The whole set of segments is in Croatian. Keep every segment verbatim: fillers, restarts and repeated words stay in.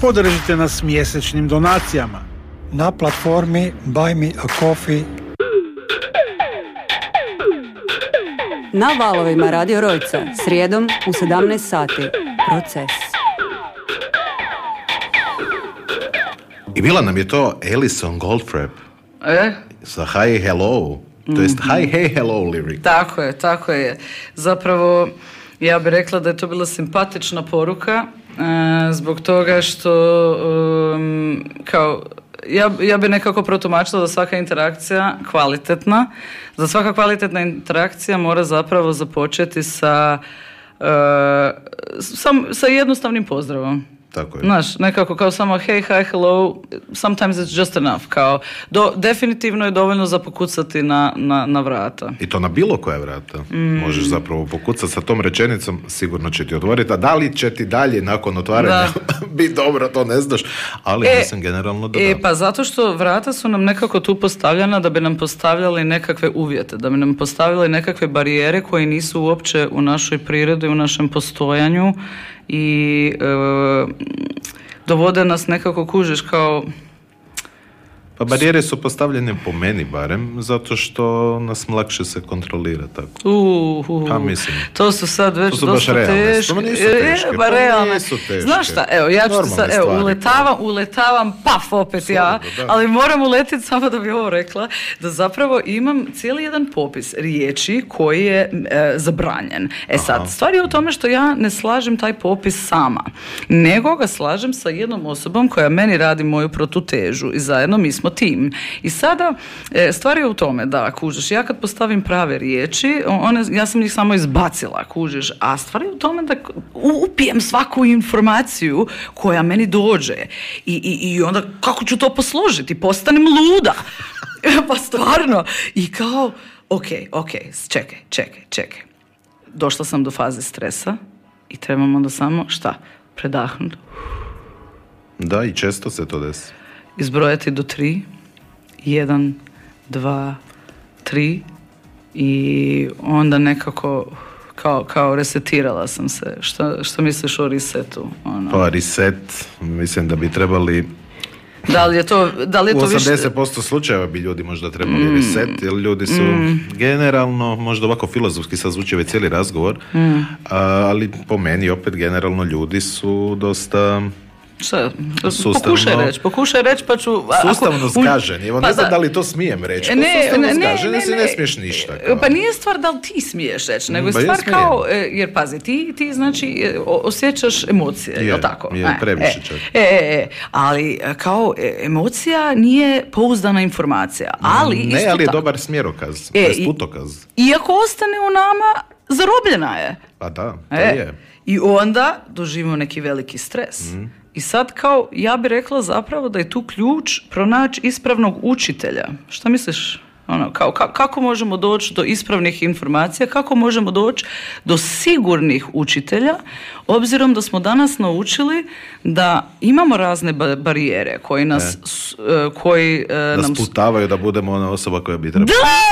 Podržite nas mjesečnim donacijama na platformi Buy Me a Coffee. Na valovima Radio Rojca, srijedom u sedamnaest sati. Proces. I bila nam je to Alison Goldfrapp. E? Sa Hi Hello. To jest Mm-hmm. Hi Hey Hello lyric. Tako je, tako je. Zapravo, ja bih rekla da je to bila simpatična poruka, e, zbog toga što um, kao ja, ja bi nekako protumačila da svaka interakcija kvalitetna, da svaka kvalitetna interakcija mora zapravo započeti sa, uh, sam, sa jednostavnim pozdravom. Tako je. Znaš, nekako kao samo hey, hi, hello, sometimes it's just enough. Kao, do, definitivno je dovoljno za pokucati na, na, na vrata. I to na bilo koja vrata. Mm. Možeš zapravo pokucati sa tom rečenicom, sigurno će ti otvoriti. A da li će ti dalje nakon otvaranja biti dobro, to ne znaš. Ali e, mislim generalno da e, da. pa zato što vrata su nam nekako tu postavljena da bi nam postavljali nekakve uvjete, da bi nam postavljali nekakve barijere koje nisu uopće u našoj prirodi, u našem postojanju i e, dovode nas nekako, kužiš, kao... Pa barijere su postavljene po meni barem, zato što nas lakše se kontrolira tako. Uh, uh, pa mislim. To su sad već to su dosta teške. To nisu teške. E, ba, realne. Nisu teške. Znaš šta, evo, ja ću sad, evo, uletavam, uletavam, paf, opet Slobodno, ja, da. Ali moram uletiti samo da bi ovo rekla, da zapravo imam cijeli jedan popis riječi koji je e, zabranjen. E sad, Aha. stvar je u tome što ja ne slažem taj popis sama, nego ga slažem sa jednom osobom koja meni radi moju protutežu i zajedno mi smo tim. I sada, stvar je u tome da, kužiš, ja kad postavim prave riječi, one, ja sam ih samo izbacila, kužiš, a stvar je u tome da upijem svaku informaciju koja meni dođe. I, i, i onda, kako ću to posložiti? Postanem luda. Pa stvarno. I kao, ok, ok, čekaj, čekaj, čekaj. Došla sam do faze stresa i trebamo da samo, šta, predahnuti. Da, i često se to desi. Izbrojati do tri, jedan, dva, tri i onda nekako kao, kao resetirala sam se. Što, što misliš o resetu? Ono? Pa reset, mislim da bi trebali... Da li je to, da li je to u osamdeset posto više... slučajeva bi ljudi možda trebali mm. reset, jer ljudi su mm. generalno, možda ovako filozofski sad zvuči već cijeli razgovor, mm. a, ali po meni opet generalno ljudi su dosta... Šta? Pokušaj reći, pokušaj reći pa ću... Sustavno zgaženi, evo pa ne znam da, da li to smijem reći, ne, sustavno ne, zgaženi ne, ne, si ne smiješ ništa. Kao. Pa nije stvar da li ti smiješ reći, nego je stvar kao, jer pazi, ti, ti znači osjećaš emocije, je, je li tako? Je, previše čak. E, e, e, ali kao emocija nije pouzdana informacija, ali... Ne, isto ali je tako, dobar smjerokaz, e, to je putokaz. Iako ostane u nama, zarobljena je. Pa da, to e, je. I onda doživimo neki veliki stres. Mm. I sad kao, ja bih rekla zapravo da je tu ključ pronaći ispravnog učitelja. Šta misliš? Ono, kao, ka, kako možemo doći do ispravnih informacija, kako možemo doći do sigurnih učitelja, obzirom da smo danas naučili da imamo razne ba- barijere koji nas... E. S, uh, koji, uh, da nam sputavaju da budemo ona osoba koja bi trebala.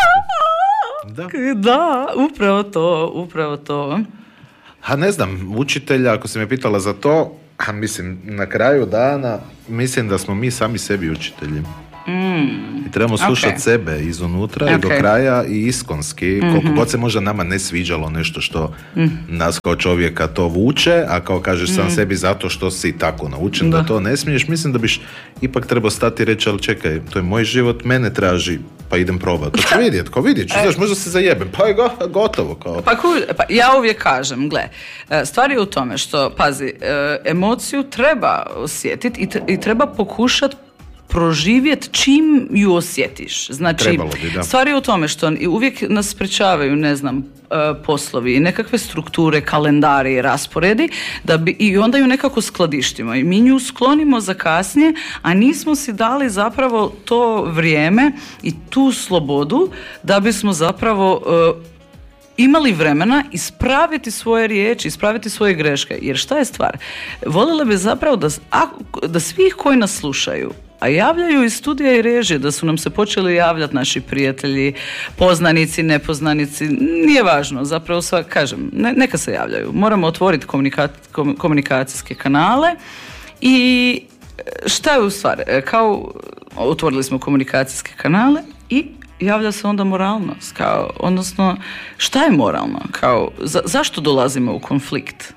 Da! Da, da, upravo to, upravo to. Ha, ne znam, učitelja, ako si me pitala za to, a mislim, na kraju dana, mislim da smo mi sami sebi učitelji. Mm. I trebamo slušati okay. sebe izunutra okay. i do kraja i iskonski, mm-hmm. koliko god se možda nama ne sviđalo nešto što mm. nas kao čovjeka to vuče, a kao kažeš mm. sam sebi zato što si tako naučen da. da to ne smiješ, mislim da biš ipak trebao stati i reći, ali čekaj, to je moj život, mene traži, pa idem probati. To ću vidjeti, kao vidjet ću, znaš, možda se zajebem, pa je go, gotovo. Kao. Pa, pa ja uvijek kažem, gle, stvar je u tome što, pazi, emociju treba osjetiti i, t- i treba pokušati proživjeti čim ju osjetiš. Znači, bi, stvar je u tome što uvijek nas sprečavaju, ne znam, poslovi, nekakve strukture, kalendari, rasporedi, da bi, i onda ju nekako skladištimo. I mi nju sklonimo za kasnije, a nismo si dali zapravo to vrijeme i tu slobodu da bismo zapravo uh, imali vremena ispraviti svoje riječi, ispraviti svoje greške. Jer šta je stvar? Voljela bi zapravo da, da svih koji nas slušaju, a javljaju iz studija i režije, da su nam se počeli javljati naši prijatelji, poznanici, nepoznanici, nije važno, zapravo sva, kažem, ne, neka se javljaju. Moramo otvoriti komunika- komunikacijske kanale I šta je u stvari? Kao otvorili smo komunikacijske kanale i javlja se onda moralnost. Kao, odnosno, šta je moralno? Kao, za, zašto dolazimo u konflikt?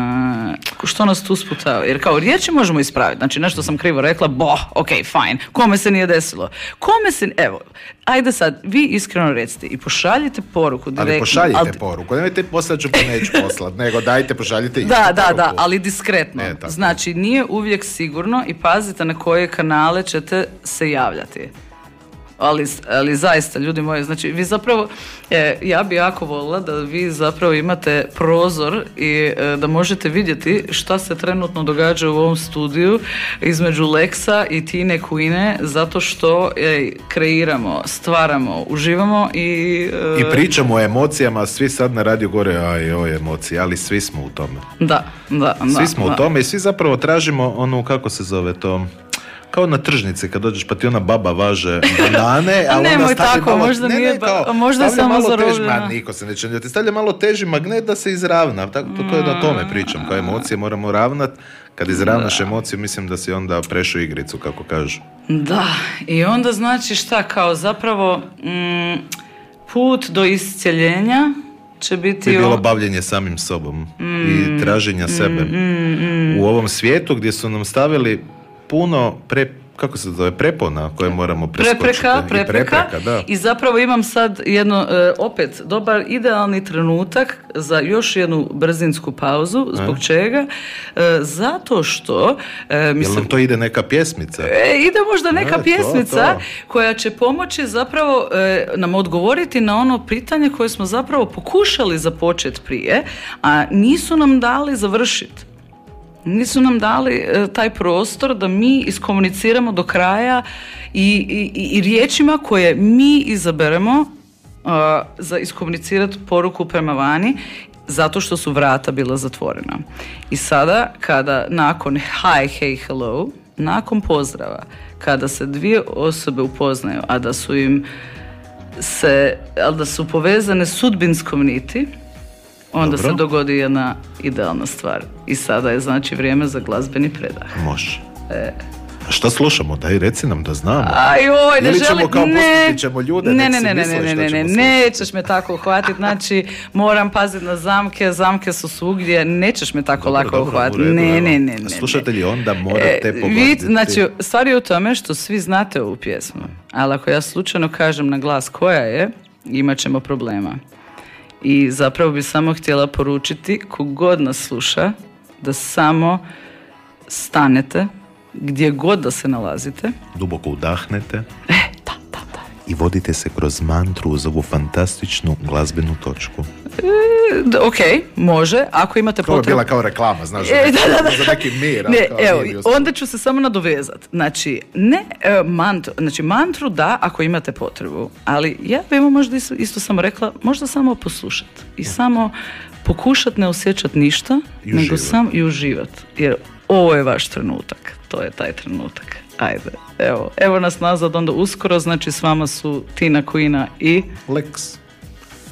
Uh, što nas tu sputava? Jer kao riječi možemo ispraviti. Znači, nešto sam krivo rekla, boh, ok, fine. Kome se nije desilo? Kome se... Evo, ajde sad, vi iskreno recite i pošaljite poruku direktno. Ali pošaljite ali... poruku. Nemojte poslati ću pa neću poslati, nego dajte, pošaljite istu Da, da, poruku. da, ali diskretno. E, znači, nije uvijek sigurno i pazite na koje kanale ćete se javljati. Ali, ali zaista, ljudi moji, znači vi zapravo, e, ja bi jako volila da vi zapravo imate prozor i e, da možete vidjeti šta se trenutno događa u ovom studiju između Lexa i Tine Kuine, zato što e, kreiramo, stvaramo, uživamo i... E, I pričamo o emocijama, svi sad na radiju gore, aj, oj, emocije, ali svi smo u tome. Da, da, da. Svi smo da. u tome i svi zapravo tražimo onu, kako se zove to... Kao na tržnici, kad dođeš pa ti ona baba važe banane, a onda nemoj stavlja tako, malo, možda ne, nije, ne, kao, možda stavlja samo malo teži, zarobljena. ma niko se neće ljutiti, stavlja malo teži magnet da se izravna, tako to je na tome pričam, kao emocije moramo ravnat, kad izravnaš da. emociju, mislim da si onda prešao igricu, kako kažu. Da, i onda znači šta, kao zapravo mm, put do iscjeljenja će biti... Bi bilo o... bavljenje samim sobom mm, i traženja mm, sebe. Mm, mm. U ovom svijetu gdje su nam stavili puno pre, kako se zove, prepona koje moramo preskočiti. Prepreka, prepreka. I, prepreka, da. I zapravo imam sad jedno, e, opet, dobar, idealni trenutak za još jednu brzinsku pauzu. Zbog e? čega? E, zato što... E, mislim, jel nam to ide neka pjesmica? E, ide možda neka e, pjesmica to, to. koja će pomoći zapravo e, nam odgovoriti na ono pitanje koje smo zapravo pokušali započeti prije, a nisu nam dali završiti. Nisu nam dali e, taj prostor da mi iskomuniciramo do kraja i, i, i riječima koje mi izaberemo uh, za iskomunicirati poruku prema vani, zato što su vrata bila zatvorena. I sada, kada nakon hi, hey, hello, nakon pozdrava, kada se dvije osobe upoznaju, a da su im se, ali da su povezane sudbinskom niti, onda Dobro. se dogodi jedna idealna stvar. I sada je znači vrijeme za glazbeni predah. Može. E. Šta slušamo? Daj, reci nam da znamo. Aj, oj, ne Ili želim... ćemo kao ne, pustiti ćemo ljude, ne, nek ne, si ne, ne, misle ne, šta ne, ćemo ne, slušati. nećeš me tako uhvatiti, znači moram paziti na zamke, zamke su svugdje, nećeš me tako dobro, lako dobro, uhvatiti. redu, Ne, ne, ne, ne. Slušatelji, onda morate e, pogoditi. Znači, stvar je u tome što svi znate ovu pjesmu, ali ako ja slučajno kažem na glas koja je, imat ćemo problema. I zapravo bi samo htjela poručiti kogod nas sluša da samo stanete gdje god da se nalazite. Duboko udahnete. E, da, da, da. I vodite se kroz mantru uz ovu fantastičnu glazbenu točku. E, ok, može, ako imate potrebu. To je bila kao reklama, znaš, e, da, da, da. za neki mir. Ne, evo, onda ću se samo nadovezati. Znači, ne e, mantru, znači mantru da, ako imate potrebu, ali ja bi imao možda isto, isto samo rekla, možda samo poslušati i samo pokušati ne osjećati ništa, I nego uživat. sam i uživati. Jer ovo je vaš trenutak, to je taj trenutak. Ajde, evo, evo nas nazad onda uskoro, znači s vama su Tina Kuina i Lex.